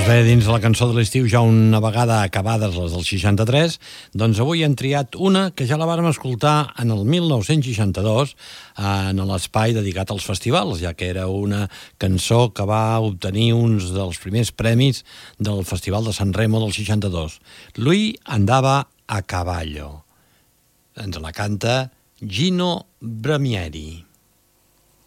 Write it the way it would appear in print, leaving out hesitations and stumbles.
Bé, dins la cançó de l'estiu, ja una vegada acabades les del 63, doncs avui hem triat una que ja la vàrem escoltar en el 1962 en l'espai dedicat als festivals, ja que era una cançó que va obtenir uns dels primers premis del Festival de San Remo del 62. Lui andava a cavallo. Ens la canta Gino Bramieri.